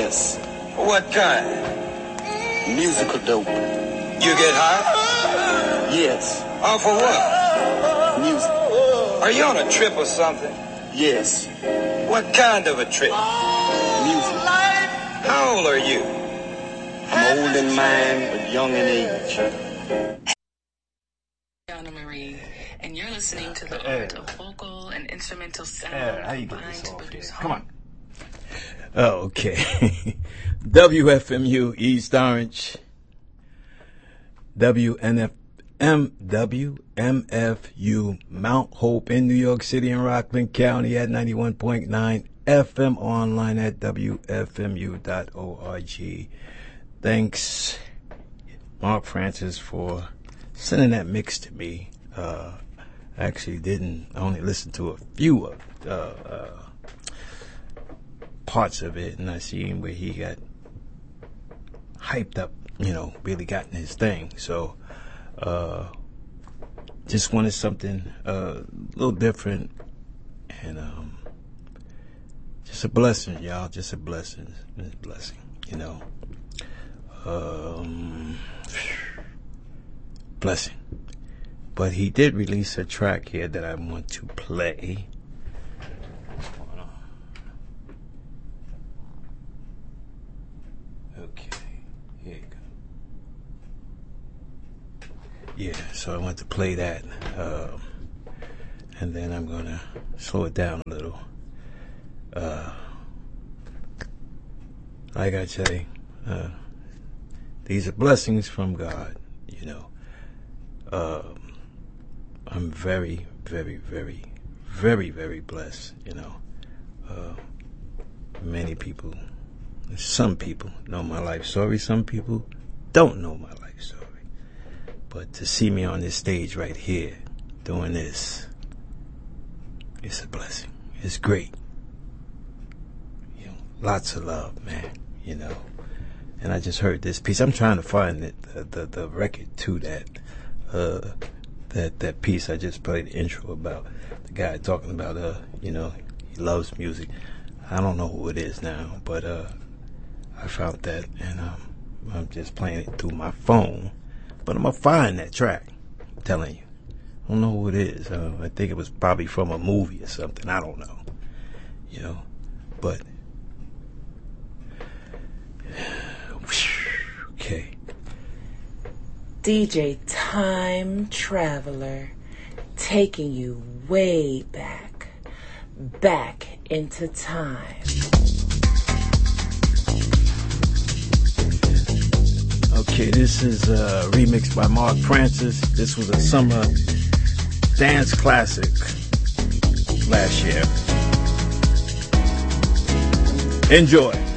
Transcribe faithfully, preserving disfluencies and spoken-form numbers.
Yes. What kind? Musical dope. You get high? Yes. Oh, for what? Music. Are you on a trip or something? Yes. What kind of a trip? Music. How old are you? I'm old in mind, but young in age. Anna Marie, and you're listening to the art of vocal and instrumental sound. Uh, how you get this off here? Come on. Okay. W F M U East Orange. W N F M W M F U Mount Hope in New York City and Rockland County at ninety-one point nine F M, online at W F M U dot org. Thanks, Mark Francis, for sending that mix to me. Uh, I actually didn't, I only listened to a few of uh, uh, parts of it, and I seen where he got hyped up, you know, really got in his thing. So, uh, just wanted something uh, a little different, and um, just a blessing, y'all. Just a blessing, a blessing, you know. Um, blessing. But he did release a track here that I want to play. Okay, here you go. Yeah, so I want to play that. Um, and then I'm going to slow it down a little. Uh, like I say, uh, these are blessings from God, you know. Um, I'm very, very, very, very, very blessed, you know. Uh, many people, some people know my life story. Some people don't know my life story. But to see me on this stage right here doing this, it's a blessing. It's great. You know, lots of love, man, you know. And I just heard this piece. I'm trying to find it, the, the, the record to that. Uh, that that piece I just played the intro about, the guy talking about uh you know, he loves music. I don't know who it is now, but uh I found that, and um, I'm just playing it through my phone, but I'm gonna find that track. I'm telling you, I don't know who it is. uh, I think it was probably from a movie or something. I don't know, you know, but okay. D J Time Traveler, taking you way back, back into time. Okay, this is a remix by Mark Francis. This was a summer dance classic last year. Enjoy.